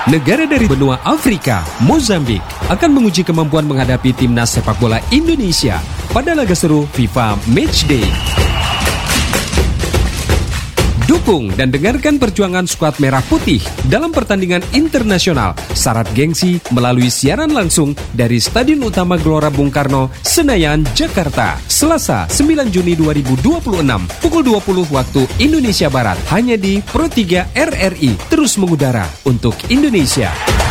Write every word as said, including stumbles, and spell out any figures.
Negara dari benua Afrika, Mozambik, akan menguji kemampuan menghadapi timnas sepak bola Indonesia pada laga seru FIFA Matchday. Dukung dan dengarkan perjuangan skuad Merah Putih dalam pertandingan internasional syarat gengsi melalui siaran langsung dari Stadion Utama Gelora Bung Karno, Senayan, Jakarta. Selasa sembilan Juni dua ribu dua puluh enam, pukul dua puluh waktu Indonesia Barat, hanya di Pro tiga R R I, terus mengudara untuk Indonesia.